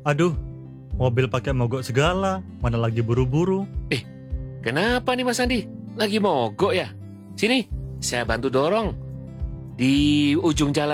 Aduh, mobil pakai mogok segala, mana lagi buru-buru. Kenapa nih Mas Andi? Lagi mogok ya? Sini, saya bantu dorong. Di ujung jalan